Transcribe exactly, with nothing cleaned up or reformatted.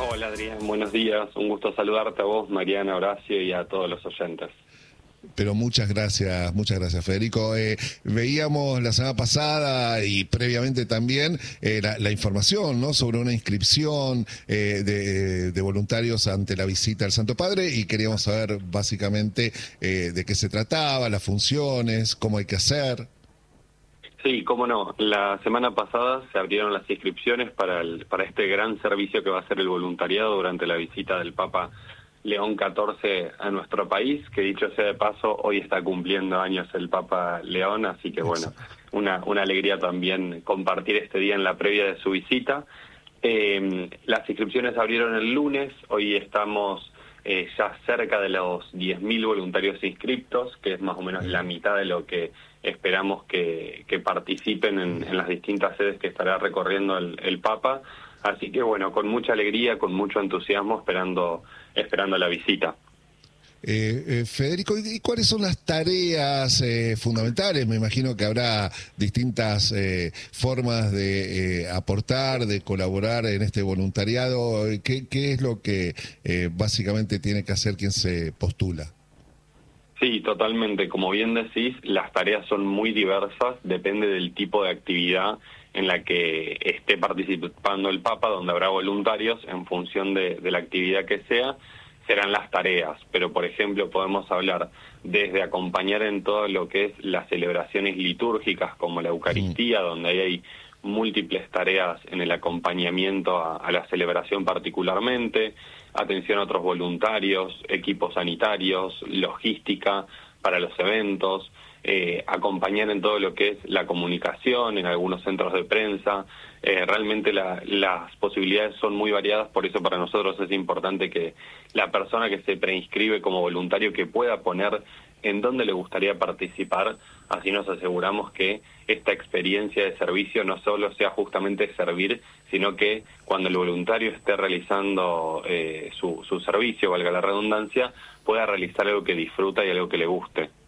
Hola Adrián, buenos días. Un gusto saludarte a vos, Mariana, Horacio y a todos los oyentes. Pero muchas gracias, muchas gracias, Federico. Eh, veíamos la semana pasada y previamente también eh, la, la información, ¿no?, sobre una inscripción eh, de, de voluntarios ante la visita al Santo Padre, y queríamos saber básicamente eh, de qué se trataba, las funciones, cómo hay que hacer. Sí, cómo no. La semana pasada se abrieron las inscripciones para, el, para este gran servicio que va a ser el voluntariado durante la visita del Papa León catorce a nuestro país, que dicho sea de paso, hoy está cumpliendo años el Papa León, así que bueno, una, una alegría también compartir este día en la previa de su visita. Eh, las inscripciones se abrieron el lunes, hoy estamos eh, ya cerca de los diez mil voluntarios inscriptos, que es más o menos la mitad de lo que esperamos que, que participen en, en las distintas sedes que estará recorriendo el, el Papa. Así que bueno, con mucha alegría, con mucho entusiasmo, esperando esperando la visita. Eh, eh, Federico, ¿y cuáles son las tareas eh, fundamentales? Me imagino que habrá distintas eh, formas de eh, aportar, de colaborar en este voluntariado. ¿Qué, qué es lo que eh, básicamente tiene que hacer quien se postula? Sí, totalmente. Como bien decís, las tareas son muy diversas, depende del tipo de actividad en la que esté participando el Papa, donde habrá voluntarios, en función de, de la actividad que sea, serán las tareas. Pero, por ejemplo, podemos hablar desde acompañar en todo lo que es las celebraciones litúrgicas, como la Eucaristía, donde ahí hay múltiples tareas en el acompañamiento a, a la celebración particularmente, atención a otros voluntarios, equipos sanitarios, logística para los eventos, eh, acompañar en todo lo que es la comunicación, en algunos centros de prensa. Eh, realmente la, las posibilidades son muy variadas, por eso para nosotros es importante que la persona que se preinscribe como voluntario que pueda poner en dónde le gustaría participar, así nos aseguramos que esta experiencia de servicio no solo sea justamente servir, sino que cuando el voluntario esté realizando eh, su, su servicio, valga la redundancia, pueda realizar algo que disfruta y algo que le guste.